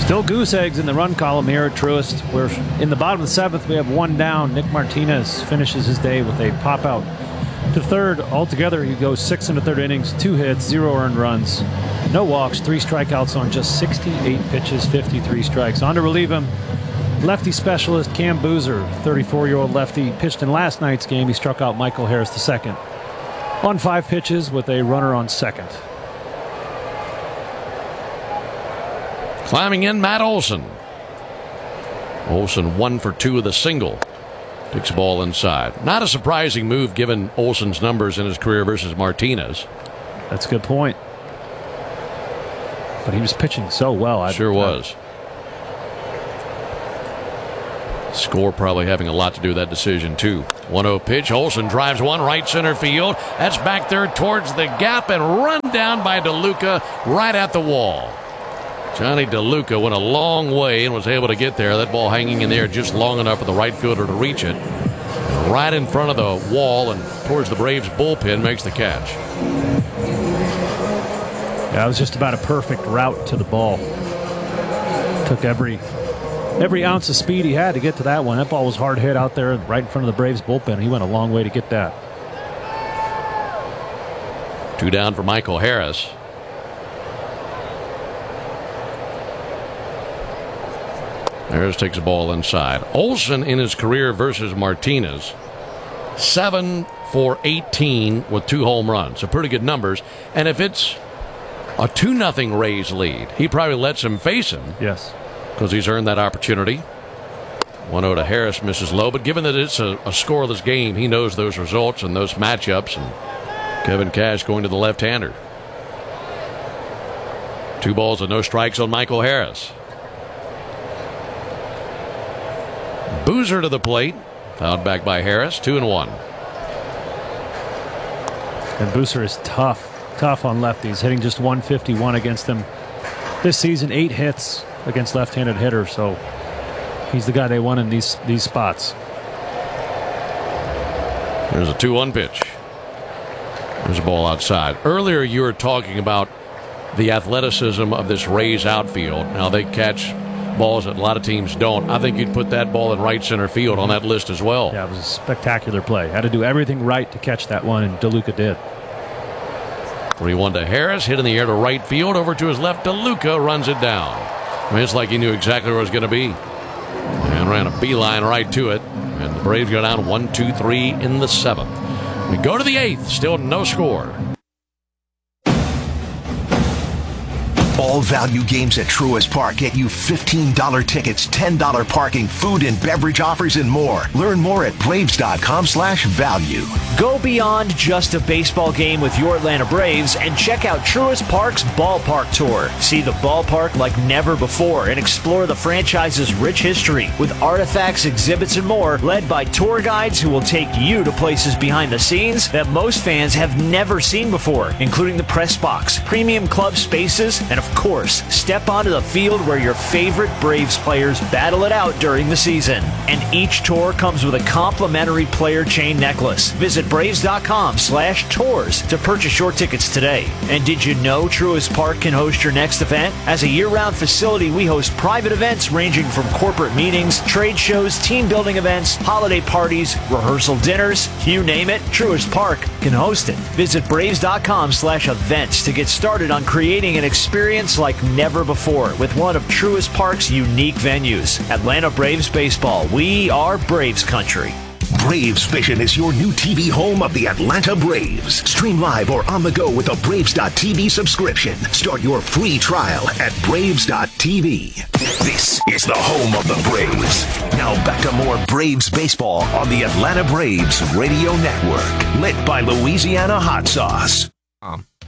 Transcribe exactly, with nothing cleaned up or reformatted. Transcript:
Still goose eggs in the run column here at Truist. We're in the bottom of the seventh. We have one down. Nick Martinez finishes his day with a pop out to third. Altogether, he goes six in the third innings, two hits, zero earned runs, no walks, three strikeouts on just sixty-eight pitches, fifty-three strikes. On to relieve him, lefty specialist Cam Boozer, thirty-four-year-old lefty, pitched in last night's game. He struck out Michael Harris the second on five pitches with a runner on second. Climbing in, Matt Olson. Olson one for two with a single. Takes the ball inside. Not a surprising move given Olson's numbers in his career versus Martinez. That's a good point. But he was pitching so well. I sure was. Score probably having a lot to do with that decision, too. one oh pitch. Olson drives one right center field. That's back there towards the gap and run down by DeLuca right at the wall. Johnny DeLuca went a long way and was able to get there. That ball hanging in there just long enough for the right fielder to reach it. And right in front of the wall and towards the Braves bullpen makes the catch. Yeah, it was just about a perfect route to the ball. Took every every ounce of speed he had to get to that one. That ball was hard hit out there right in front of the Braves bullpen. He went a long way to get that. Two down for Michael Harris. Harris takes the ball inside. Olson in his career versus Martinez, seven for eighteen with two home runs. So pretty good numbers. And if it's a two nothing Rays lead, he probably lets him face him. Yes. Because he's earned that opportunity. one oh to Harris, misses low. But given that it's a, a scoreless game, he knows those results and those matchups. And Kevin Cash going to the left-hander. Two balls and no strikes on Michael Harris. Boozer to the plate. Fouled back by Harris. Two and one. And Boozer is tough. Tough on lefties. Hitting just one fifty-one against them this season. Eight hits against left-handed hitters. So he's the guy they want in these, these spots. There's a two one pitch. There's a ball outside. Earlier you were talking about the athleticism of this Rays outfield. Now they catch balls that a lot of teams don't. I think you'd put that ball in right center field on that list as well. Yeah, it was a spectacular play. Had to do everything right to catch that one, and DeLuca did. three one to Harris. Hit in the air to right field. Over to his left. DeLuca runs it down. I mean, it's like he knew exactly where it was going to be. And ran a beeline right to it. And the Braves go down one two three in the seventh. We go to the eighth. Still no score. All value games at Truist Park get you fifteen dollars tickets, ten dollars parking, food and beverage offers, and more. Learn more at Braves.com slash value. Go beyond just a baseball game with your Atlanta Braves and check out Truist Park's Ballpark Tour. See the ballpark like never before and explore the franchise's rich history with artifacts, exhibits, and more, led by tour guides who will take you to places behind the scenes that most fans have never seen before, including the press box, premium club spaces, and of course, step onto the field where your favorite Braves players battle it out during the season. And each tour comes with a complimentary player chain necklace. Visit Braves.com slash tours to purchase your tickets today. And did you know Truist Park can host your next event? As a year-round facility, we host private events ranging from corporate meetings, trade shows, team building events, holiday parties, rehearsal dinners, you name it, Truist Park can host it. Visit Braves.com slash events to get started on creating an experience like never before with one of Truist Park's unique venues. Atlanta Braves baseball. We are Braves country. Braves Vision is your new T V home of the Atlanta Braves. Stream live or on the go with a Braves dot T V subscription. Start your free trial at Braves dot T V. This is the home of the Braves. Now back to more Braves baseball on the Atlanta Braves Radio Network. Lit by Louisiana Hot Sauce. Um.